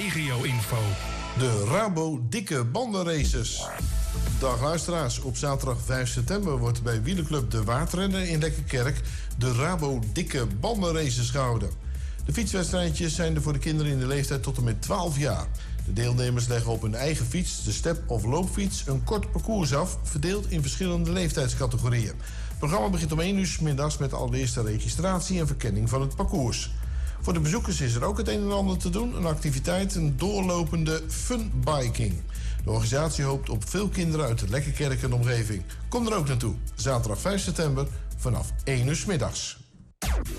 regio-info. De Rabo Dikke Bandenraces. Dag luisteraars, op zaterdag 5 september wordt bij wielerclub De Waardrenner in Lekkerkerk de Rabo Dikke Bandenraces gehouden. De fietswedstrijdjes zijn er voor de kinderen in de leeftijd tot en met 12 jaar. De deelnemers leggen op hun eigen fiets, de step- of loopfiets, een kort parcours af, verdeeld in verschillende leeftijdscategorieën. Het programma begint om 1 uur 's middags met allereerst de registratie en verkenning van het parcours. Voor de bezoekers is er ook het een en ander te doen, een activiteit, een doorlopende funbiking. De organisatie hoopt op veel kinderen uit de Lekkerkerk en omgeving. Kom er ook naartoe, zaterdag 5 september vanaf 1 uur 's middags.